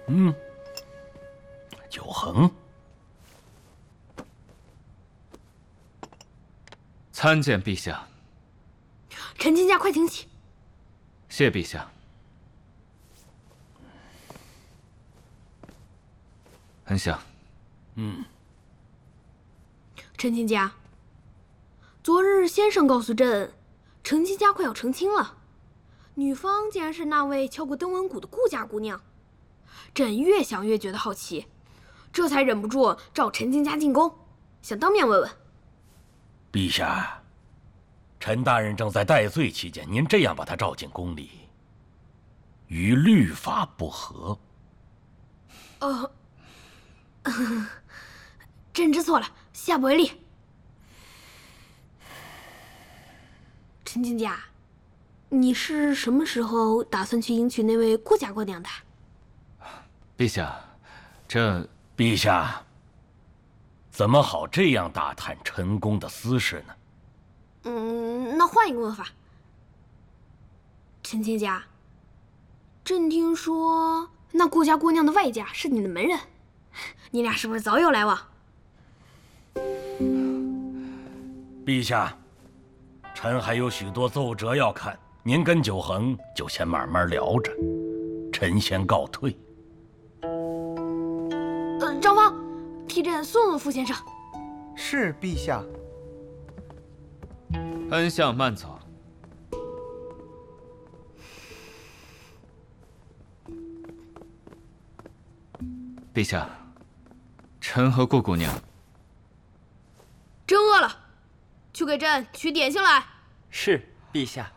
九恒， 参见陛下。 陈亲家，快请起。 谢陛下。恩相。 陈亲家，昨日先生告诉朕，陈亲家快要成亲了，女方竟然是那位敲过登文鼓的顾家姑娘。朕越想越觉得好奇，这才忍不住召陈亲家进宫，想当面问问。 陛下，陈大人正在戴罪期间，您这样把他召进宫里，与律法不合。 朕知错了，下不为例。陈亲家，你是什么时候打算去迎娶那位顾家姑娘的？ 陛下， 陛下，怎么好这样打探陈宫的私事呢？ 那换一个问法。陈亲家，朕听说那顾家姑娘的外家是你的门人，你俩是不是早有来往？ 陛下，臣还有许多奏折要看，您跟九恒就先慢慢聊着，臣先告退。 张芳，替朕送问傅先生。 是陛下。 恩相慢走。陛下，臣和顾姑娘。 朕饿了，去给朕取点心来。 是，陛下。